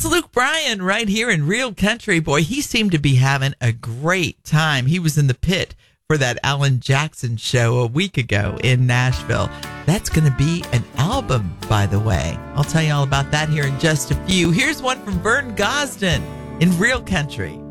That's Luke Bryan right here in Real Country. Boy, he seemed to be having a great time. He was in the pit for that Alan Jackson show a week ago in Nashville. That's going to be an album, by the way. I'll tell you all about that here in just a few. Here's one from Vern Gosdin in Real Country.